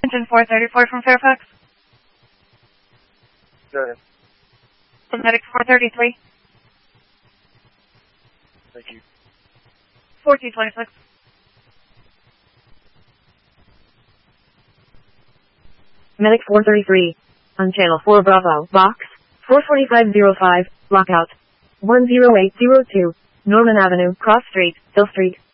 Engine 434 from Fairfax. Go ahead. Medic 433. Thank you. 4226. Medic 433. On channel 4 Bravo, box 44505, lockout 10802, Norman Avenue, Cross Street, Hill Street.